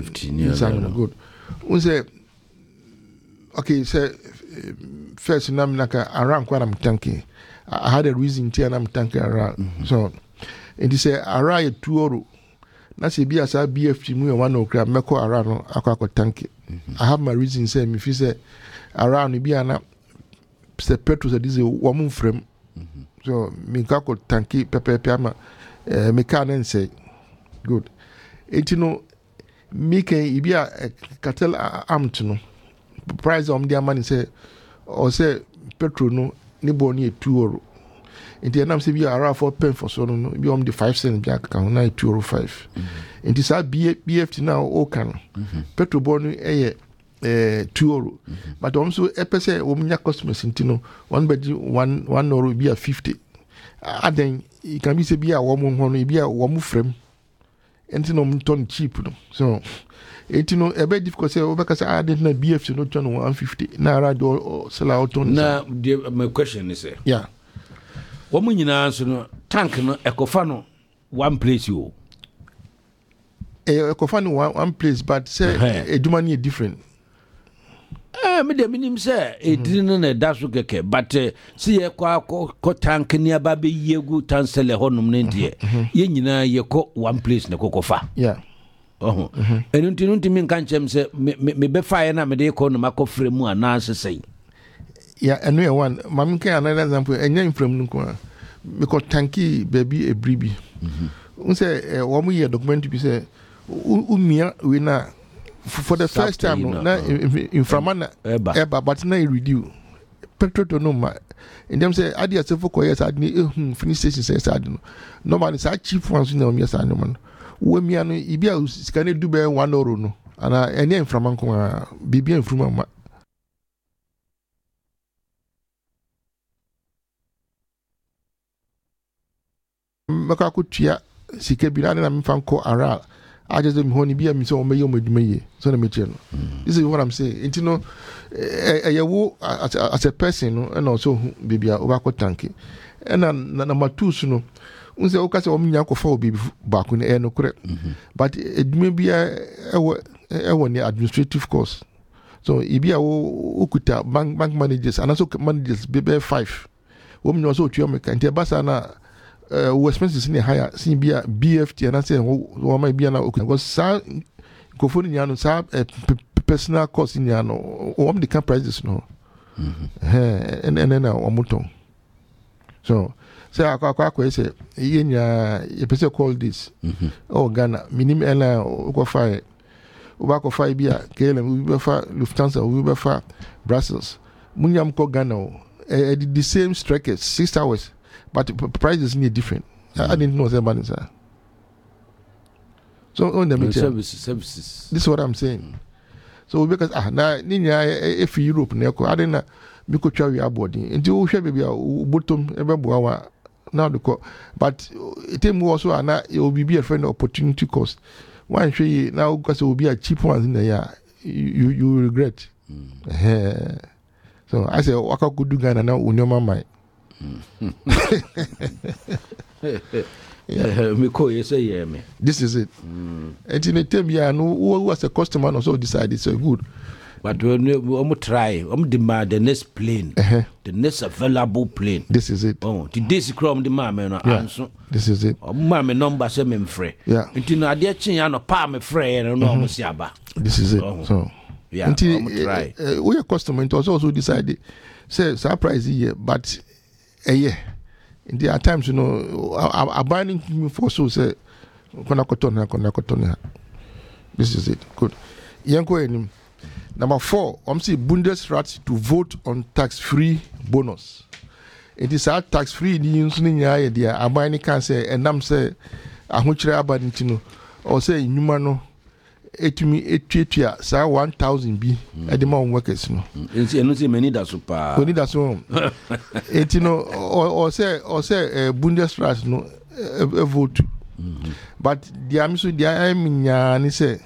15 years. Good. Unse okay, say first namnaka around kwanam tanki. I had a reason to am tanki around. So and he say around 2 euro. Na say be as BFT mu one okra meko around no akwa tanki. I have my reason say me fi say around be ana say petrol say this woman frame. So me ka ko tanki pepe ama me can say good. It you know me can be a cartel armed no price of their money say or say petrol no ni boni 2 euro. Inti anam say be around 4 pence for so no be the 5 cents be account na 2 euro 5. Inti sa BFT now o kan petrol boni 2 euro. But also a person woman customers intino 1 euro be a 50. And then it can be say be a woman hono be a woman frame. Intino ton cheap no. So intino a bit difficult say because I didn't know BFT no turn 150 naira do sell out on. Now my question is yeah. Woman nyina no tank no ekofa no one place you. Ekofa no one place but say eduma ni different. Me de minim say edin na da so keke but see ye kwa tank ni aba be yegu tansele honum ne de ye nyina ye ko one place na kokofa yeah enunti min kan chem say me be fire na me de ko no makofre mu ana sesei yeah enu ye one mam kan another example enya infram nu ko me ko tanki baby e bribi unse wo mu ye document bi say umia we na for the first time no na inframana eba but na reduce petrol to no ma in them say adi asefo ko yes adi finish station say adi no normally say cheap ones no me say no man we mi anu ibia scan do be 1 euro no ana ene inframan ko bibia infruma ma maka ko tua sike bi na me fan ko ara I just don't honey be a miss or may you so this is what I'm saying. You know, as a person, and also baby over tanki. And then number 2, so no, unse okase o minyako for baby back on air no correct. But it may be a administrative course. So it be a ukuta bank managers and also managers baby 5. Women also to your and basana. Expenses in higher see be a BFT and I say what might be an because sa go for the sa personal cost in yano or the camp prices no and then omuton so say akwa say yenya a person call this oh Ghana minimum airline go fire ubako fire be a KLM we be for Lufthansa we be for Brussels munyam ko Ghana the same strikers 6 hours. But the price is different. I didn't know about sir. So on the services. This is what I'm saying. So because now if Europe neko I didn't make a travel aboard. Until we share baby bottom every now the call. But it also it will be a friend opportunity cost. One show you now because it will be a cheap one in the year. You regret. So I say what could do Ghana now on your mind. This is it. And in a term, who was a customer also decided so good. But we try, demand the next plane, the next available plane. This is it. Oh, today's chrome the mamma answer. This is it. Mamma number 7 free. Yeah. Until I did change on a palm free and no musiaba. This is it. So yeah, until try. We a customer also decided say surprise here, but yeah. In there are times, you know, I'm buying me for so say, this is it. Good. Number 4, I'm see Bundesrat to vote on tax-free bonus. It is our tax-free the using idea. I'm buying can say, and I'm say, I'm much about it, you know, or say, Numano. Sa 1,000 B at the moment workers no. Many that super. Only that's one. You know, or say Bundesrat no vote. But the amisu the I say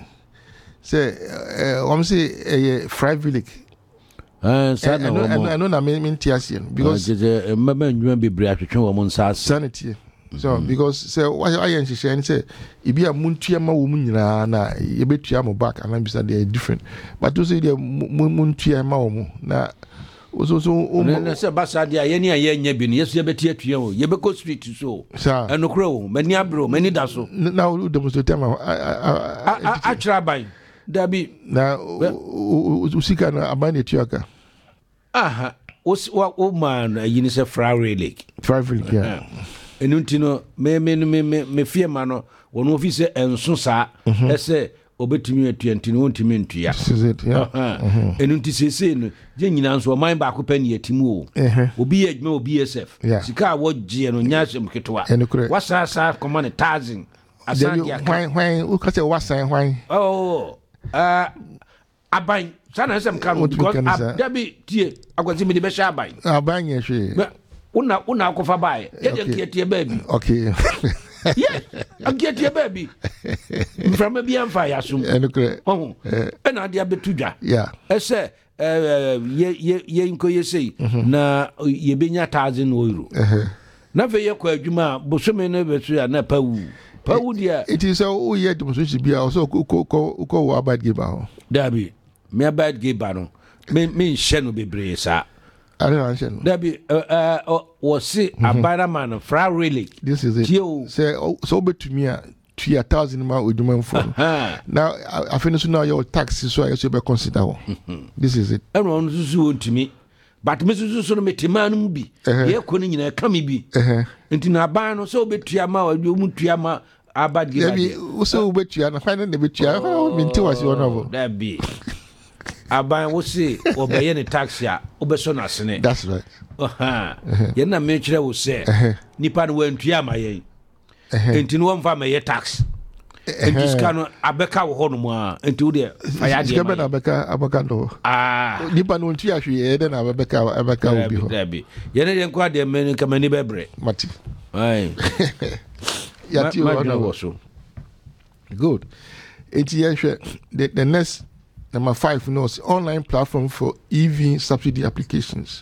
say freiwillig. I know na mean tiasian because remember you be brave to show woman sanity. So because say why am say if you are muntia ma wo nyina na ye betua mo back and be say they are different but to say they muntia ma wo na so na say basa dia ye ni aye nya bi no yesu ye betia tua o ye be go street so enokro o mani abro mani da so na we demonstrate ma a trabai dabi na usika na abane tuaka aha o man yini say Friary Lake yeah enunti me fie ma no wono office enso sa ese obetumi atuanti no wontumi ntua this is it yeah enunti sese no je nyina nso man ba ko pani atimu o obi ye adwuma obi SF sika wo gye no nyasem ketwa wasasa command 1000 asandia hwan u ka se wasan hwan aban sana nsem kan because dabi tie agwanti me de be sha aban ye hwe una akofa bae ye tie baby okay yes agiatie baby from be amfa ya sum and ade abetudwa yeah ese ye nko ye sei na ye benya 1000 euro na fe ye kwa adwuma bosome no betu ya na pawu dia it is all ye demonstration bia also ko bad giver dabi me bad giver no me nhye no bebre sa I don't understand. Dabi was see a man Friary Lake. This is it. Say so to me 2,000 ma udum phone. Now I finish now your taxes so I should be consider. This is it. Everyone zuzu to me. But Mrs. so metimanu bi. Ye koni nyina ka mi bi. Enti na ban no so betua ma wadwo tua ma abad gi. Dabi so betua na final na betua. Minti was your novel. Dabi. Aban wo se obeye ne taxi a obeso na sene. That's right. Ye na me kire wo se nipa no wantua ma yen. Enti no wonfa ma ye tax. Enti ska no abeka wo ho no mu a enti wo de faya de. Ska be na abeka no. Nipa no wantua hwe ye de na abeka wo bi ho. Ye ne kwa de me ka mani bebre. Mati. Ai. Ya ti wo so. Good. Enti ye hwe the next Number 5 knows online platform for EV subsidy applications.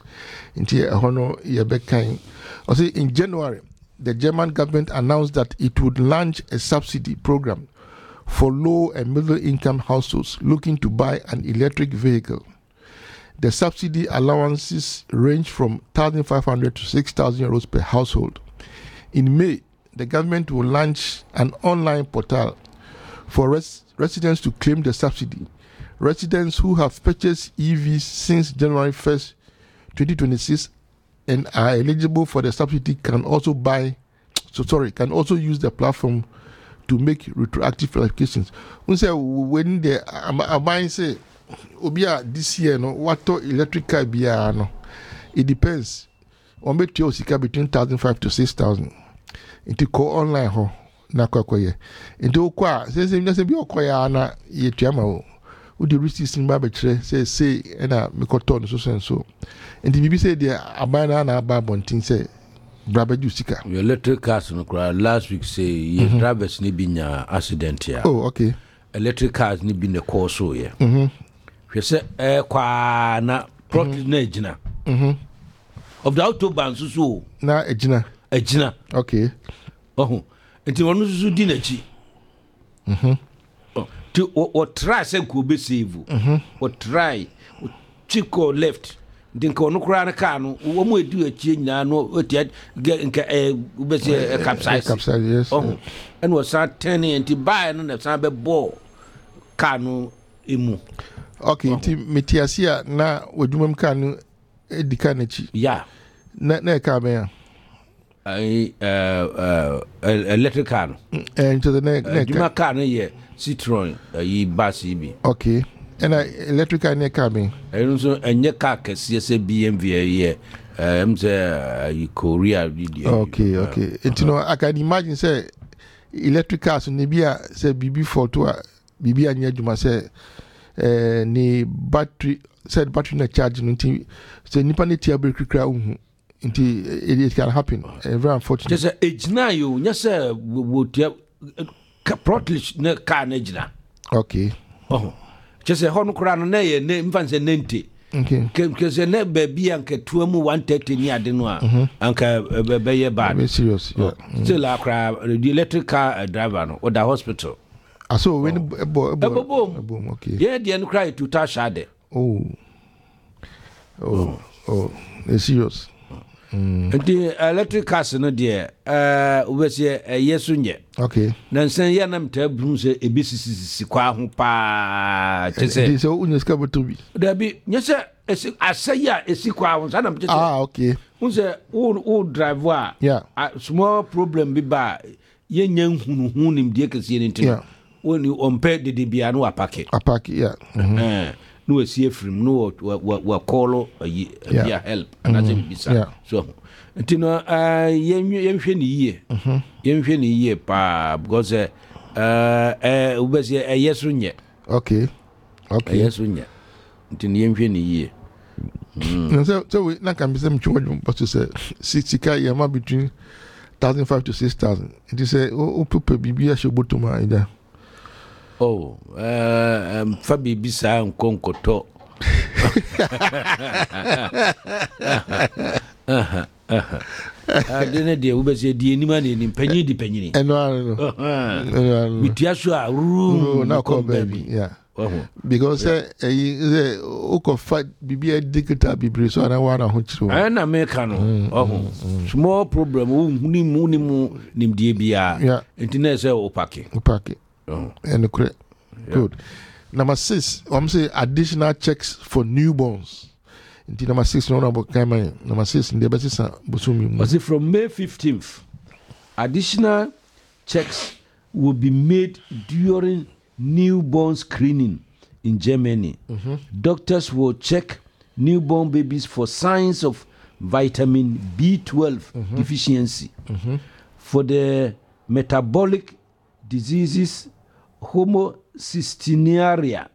Also, in January, the German government announced that it would launch a subsidy program for low and middle income households looking to buy an electric vehicle. The subsidy allowances range from 1,500 to 6,000 euros per household. In May, the government will launch an online portal for residents to claim the subsidy. Residents who have purchased EVs since January 1st, 2026 and are eligible for the subsidy can also use the platform to make retroactive applications. When the buying say obia this year no what electric car biya no, it depends. On between 1,500 to 6,000. It go online ho na kwa ye. Into kwa se bi okoya na ye tuama o the receipts in Babatre say and Mikoton so. And the BB said the Abana na Babontin say Brabaju Sika. Your electric cars no cry last week say ye drivers ni binya accident here. Oh, okay. Electric cars ni bin the course so here. We say kwa na product na ejina. Of the autobahn so na ejina. Okay. Oh. Enti wonu so di na chi. To what try say go be save. What try chiko left. Dinka onu kura na car no wo mu edu achi nyina no otia nka be say capsize. Yes. Oh. And was start turning enti buy no na san be ball car no emu. Okay, enti metiasia na wodwumam car no edika na chi. Yeah. Na car be ya. Electric car no. Into the neck car no ye Citroen yi bus bi. Okay. And electric car near coming. And so enye car kese se BMW ye say Korea video. Okay. And you know I can imagine say electric cars ni bia say BB for to BB anya djuma say ni battery na charge nti say nipa ne tia break kra uhu. It can happen. Very unfortunate. Just ejina yo, nyase wo tia protlich car na ejina. Okay. Oh. Just a hono kura no na ye ne mfanse nenti. Okay. Because ne baby anka 130 ni ade no a anka be bad. Very serious. Yeah. Still akra the electric car driver no or the hospital. So when boom. Okay. Yeah, the end cry to touch shade. Oh, it's serious. The electric cars no there we say yesu nye. Okay. Na nsen ya na mtabru se ebisisi kwa ho pa chese. So unyeska botobi. Da bi nyese asaya esikwa ho sana mchese. Okay. Unse o driver yeah. Small problem bi ba yenya nhunu nim de kese ni ntino. Yeah. When you ompe de bia no apake. Yeah. No see from no wa call a help and as bisa so ntino yemhwe ni yie yemhwe ni yie pa because ubese yesu nye okay yesu nye ntino yemhwe ni yie so we na can be some chungu but to say 60k yama between 1,500 to 6,000 it is o pupe bibia shobotoma ida. Oh, Fabi Bisa and Concoto. I didn't dear Uber said the animal in penny depending. And Mitiasua room now call baby, yeah. Because Oko fight be a dictator be breeze on a one on and American. Small problem, Unimu nim DBA, yeah, Internet opake. And good. Number 6, I'm say additional checks for newborns. Until number 6, no about Kaiman. Number 6 in the basis Busumi. Was it from May 15th? Additional checks will be made during newborn screening in Germany. Doctors will check newborn babies for signs of vitamin B12 deficiency. For the metabolic diseases, homocystinuria,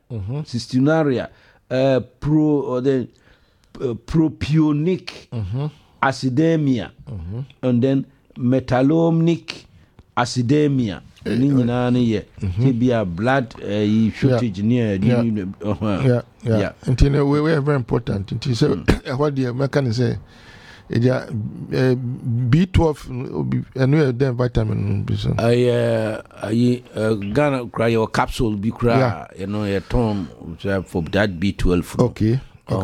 propionic acidemia, and then metallomic acidemia. Blood shortage near. Yeah. And we are very important. It is what the American say. B12 and we then vitamin. Ghana cry your capsule be cry, you know, a ton for that B12. Okay.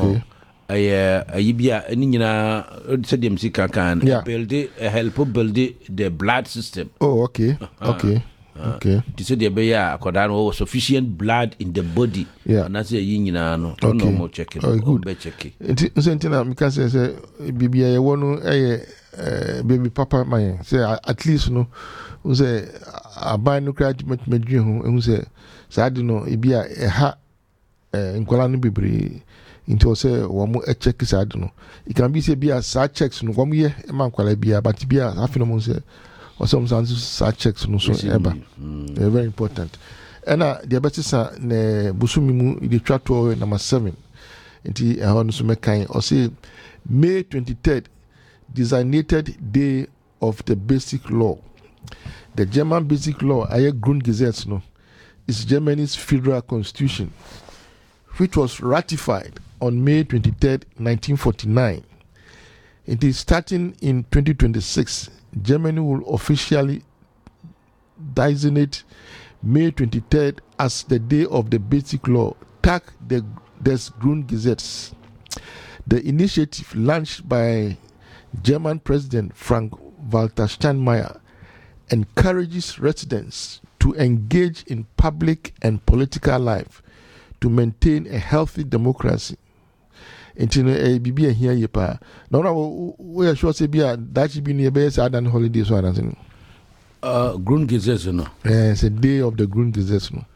Said them can build it, help build the blood system. Oh, okay. To say the bear sufficient blood in the body. Yeah. And that's a no more checking. Good. Checking. Because say baby baby papa my say at least no say aban no graduate medwe ho say sad no e bia ha nkwala no bebre into say wo mo check sad no it can be say bia sad checks no wo mo ye ma nkwala bia but bia afino mo say or sometimes such checks no so ever. They're very important. And the betisa ne busumi mu the trato number 7. Inti ehon so mekan or say May 23rd designated day of the basic law. The German basic law, aye Grundgesetz no, is Germany's federal constitution, which was ratified on May 23rd, 1949. It is starting in 2026. Germany will officially designate May 23rd as the day of the basic law, Tag des Grundgesetzes. The initiative, launched by German President Frank-Walter Steinmeier, encourages residents to engage in public and political life to maintain a healthy democracy. Intino bibi here ye pa na we are sure say bia that be near base than holidays so anything Grundgesetz no it's a day of the Grundgesetz no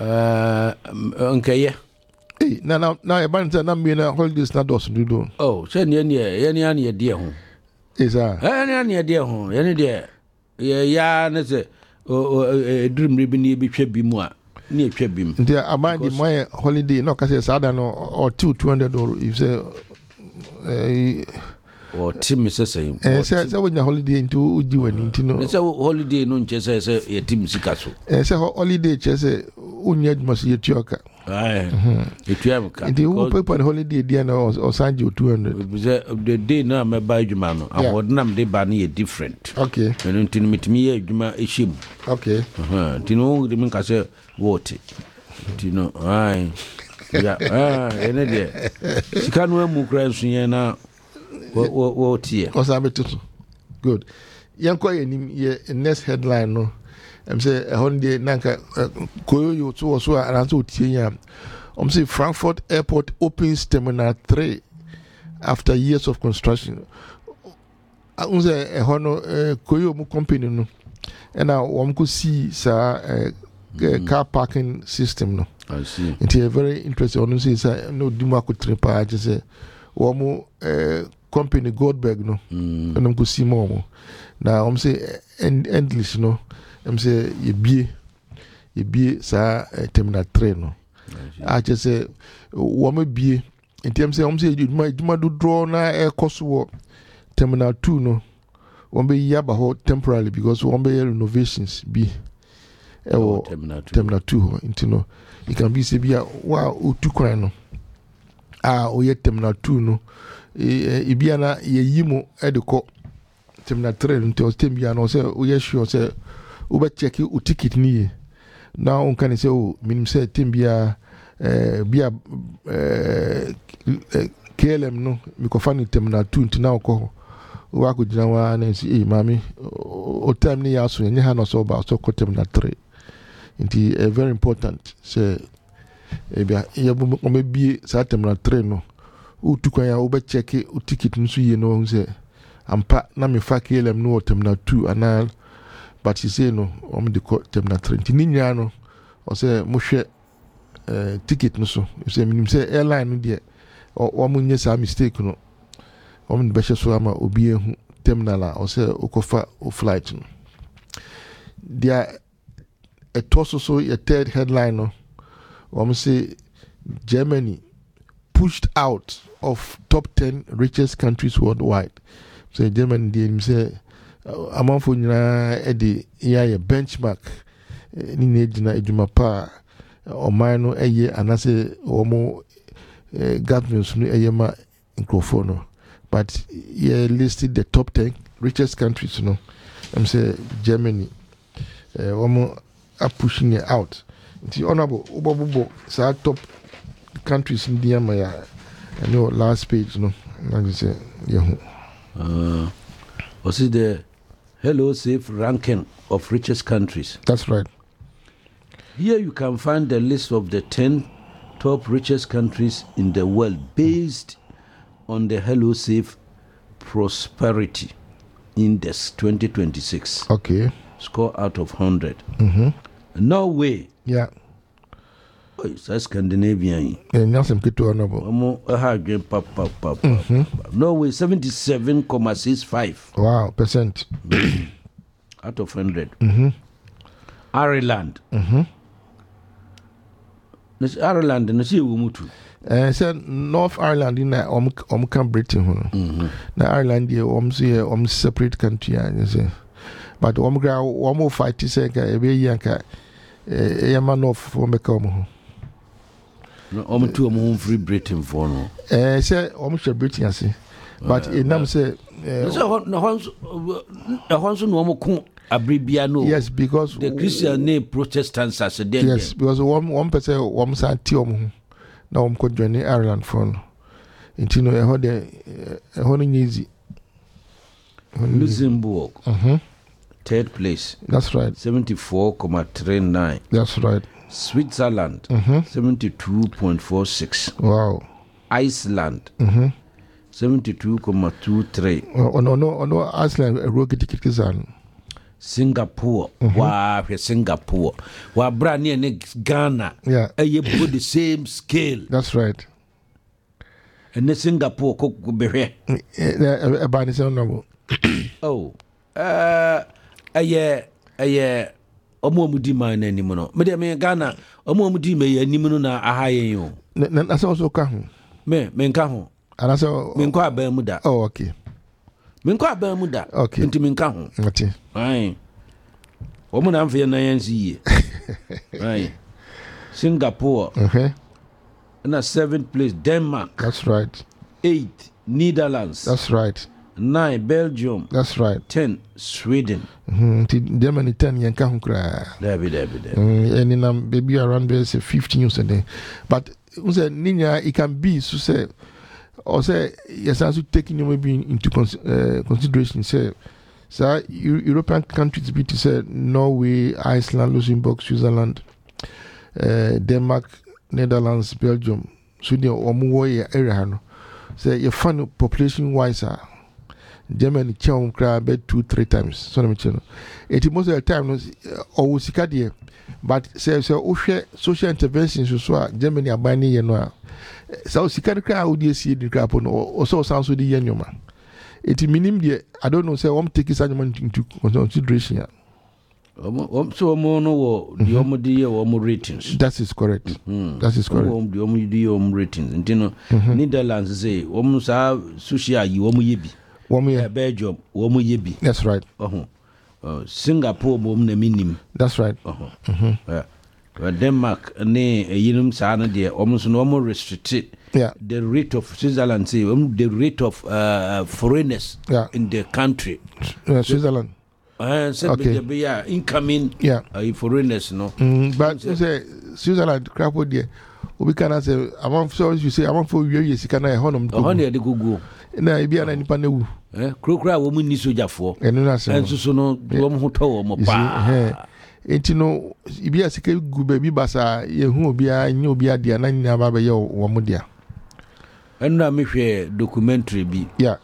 okay now e ban say na me na holidays na dos do oh say ne ye de ho is ne de ho ye ne de ya ne say dream bi ne bi hwe bi mu a ne hwe bi mu ntia among the my holiday no ka say sada no or $200 if say or Tim is saying. Say when your holiday into do anything. No, say holiday no chese say a team sikaso. Say holiday chese unyed must yet yoka. Aye. If you have and the people on holiday dia or send you 200. The day now me buy juma no. I would nam de bani different. Okay. And until meet me juma ishim. Okay. Tino de min ka say what. Tino aye. Yeah, ene de. Sika no mu kra nsuye na what here. Osabetutu. Good. Yanko ye next headline no. Say a holiday nanka koyo to so around to tia. Say Frankfurt Airport opens Terminal 3 after years of construction. Say a hono koyo mu company no. And now one could see car parking system no. I see. It's a very interesting. One say no duma could trip. I just say one company Goldberg no. And I'm could see more. Now say endless no. Say you be sa Terminal 3 no. I just say woman be in terms say you do draw na air cost Terminal 2 no. One be yaba temporarily because one be renovations be Terminal 2 into no. It can be say be wow utu kwan no. Oye Terminal 2 no. E bia na ye yimo e de ko Terminal 3 until bia no say oye sure say uba check u ticket ni now on can say minim say bia KLM no mi ko fani Terminal 2 nti na ko wa ko jina wa na si mami o time ni ya so nye ha no so ba so ko Terminal 3 nti very important say bia ye bo me bi sa Terminal 3 no u tukwan ya uba check u ticket nso ye no say ampa na me fa KLM no Terminal 2 ana but you say no the Terminal 3 ninya no or say mo hwe ticket no so you say minim say airline no there or mo nye sa mistake no the be so ama obi ehu terminal or say okofa o flight no there a toss so a third headline no say Germany pushed out of top 10 richest countries worldwide. So Germany dey say amanfo nyina edi ya benchmark ni na ejina ejuma pa oman no eye anase omo governments no eye ma nkrofo no but ye listed the top 10 richest countries no say Germany omo are pushing it out the honorable obobo sa top countries in the ya last page no like say was it the Hello Safe ranking of richest countries? That's right. Here you can find the list of the 10 top richest countries in the world based on the Hello Safe Prosperity Index 2026. Okay. Score out of 100. Norway. Yeah. Oh, it's Scandinavian. Nelson Kitu Honorable. Norway 77.65. Wow, percent. Out of 100. Ireland. Ireland na si wumutu. Say North Ireland in Omka Britain. Na Ireland here separate country say. But omo fight say ka ebe yanka yama North for meka no tu free Britain for no. Say share Britain ase. But enam say no ko abribia no. Yes, because the Christian name Protestants as there. Yes, because one person sa ti na ko join Ireland for no. Nti no e ho ni easy. Luxembourg. Third place. That's right. 74.39. That's right. Switzerland. 72.46. Wow. Iceland. 72.23. No, Iceland rocket Singapore. Wow, Singapore. Wow, brand new Ghana. Yeah. You put the same scale. That's right. And the Singapore cook be here. Oh. Omo mudi man anim no. Me de me Ghana, omo mudi me anim no na ahayen yo. Na so ka ho. Me nka ho. Ana so me nka aba mu da. Oh, okay. Minko abamuda. Okay. Inti minka ho. Okay. Aye. Omo na mfe na yansi ye. Aye. Singapore. Okay. Na 7th place Denmark. That's right. 8 Netherlands. That's right. 9 Belgium. That's right. 10 Sweden. Germany 10 yanka ho kra. Dabi. And in baby around there say 15 years a day. But say ninya it can be so say or say yes also taking you maybe into consideration say European countries be to say Norway, Iceland, Luxembourg, Switzerland, Denmark, Netherlands, Belgium. So the omuwo area no say your fun population wise Germany chow cry bed 2-3 times. So let me tell you. It most of the time no always there. But say social interventions so Germany are buying you know. So sikadi cry would you see the crap on or so sounds with the yenyoma. It minim the I don't know say take such into consideration. So no the omo ratings. That is correct. That is correct. The omo ratings. Intino Netherlands say omo sa social yi omo yebi. Belgium, womu yebi. That's right. Singapore, mom na minim. That's right. Denmark, ne yinum sana de almost no restricted. Yeah. The rate of Switzerland say the rate of foreigners in the country. Switzerland. Okay. Incoming foreigners, no. But you say Switzerland crap with there. We can say among so you say among for years you can honor the Google. Na ibi ana nipa na wu krokra wo mu ni sojafo eno na se enso so no wo mu hoto wo mo pa enti no ibi asika gu ba bi basa ye hu obi a nya obi ade na nyina ba be ye wo mu dia eno na me hwe documentary bi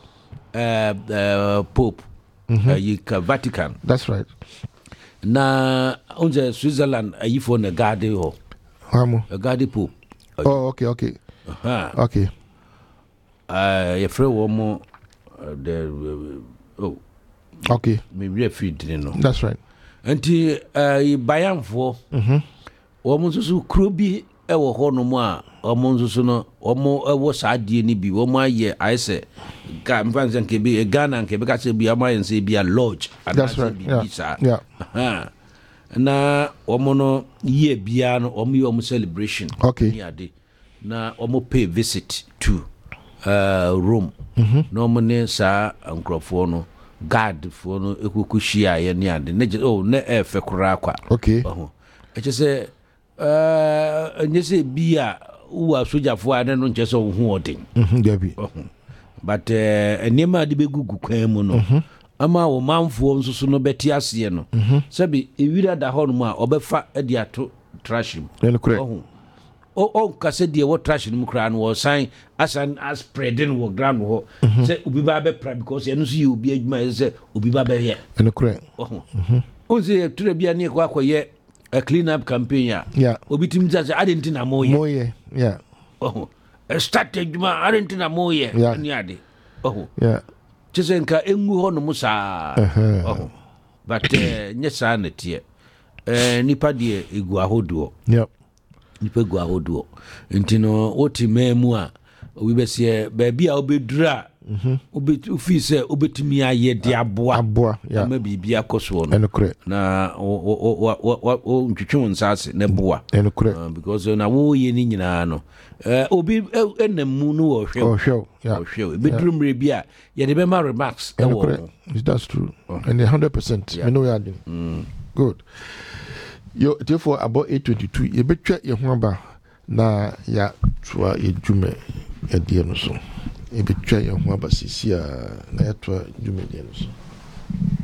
Pope yika Vatican. That's right. Na unje Switzerland ayifo na gade ho hamo gade Pope. Oh okay okay your friend woman okay me we feed no. That's right. Anti bayanfo woman so krobi e wo ho no mu a woman so no woman e wo saadie ni bi woman aye aise ga mfanse nke bi Ghana nke bi ka se bi amaye nse bi a lodge. That's right. Yeah. Na woman no ye bia no woman celebration. Okay. Na woman pay visit to Rome. No money sa ankrofo no guard for no ekukushia ye ne ade ne na efe kura kwa. Okay. Eche se nyese bia uwa sojafo ade no nche so hu odin. Debi. But enema de begugu kwan mu no. Ama wo manfo nso so no beti ase no. Sabi ewira da ho no mu a obefa ade ato trashim. Ne kure. Kase de what trash in Mukran was sign as spreading wo ground wo say ubi ba be pra because enu so you obi adwuma say ubi ba be here eno kure say ture bia ne kwa akoye a clean up campaign ya obi tim say adenti na moye yeah start adwuma adenti na moye ni ade yeah chese nka engu ho no musa but nyesa na tie nipa de egu ahodo yep nipa gu ahodo ntino oti memu a obi besie ba bia obedura obi se obetumi aye de aboa ya ma bibia koso no enokre na o ntwetwe nsase ne boa enokre because na wo ye ni nyina no obi enemu no wo hwe bedrum re bia ye de be ma remarks that's true and 100% I know you are doing good. Yo therefore about 8:22 ye betwa ye ho aba na ya toa ye dwume ye de no so ye betwa ye ho aba sisi a na ya toa dwume de no so